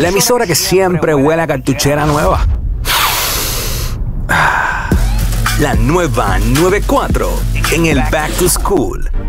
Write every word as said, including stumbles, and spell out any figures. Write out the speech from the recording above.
La emisora que siempre huele a cartuchera nueva. La nueva noventa y cuatro en el Back to School.